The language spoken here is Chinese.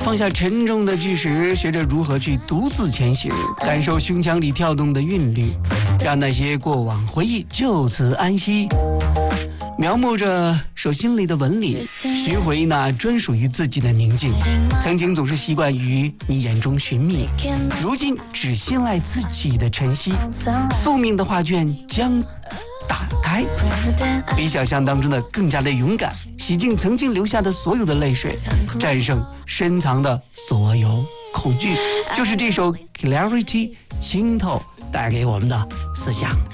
放下沉重的巨石，学着如何去独自前行，感受胸腔里跳动的韵律，让那些过往回忆就此安息。描摹着手心里的纹理，寻回那专属于自己的宁静。曾经总是习惯于你眼中寻觅，如今只信赖自己的晨曦。宿命的画卷将打开，比想象当中的更加的勇敢，洗净曾经留下的所有的泪水，战胜深藏的所有恐惧。就是这首 Clarity 清透带给我们的思想。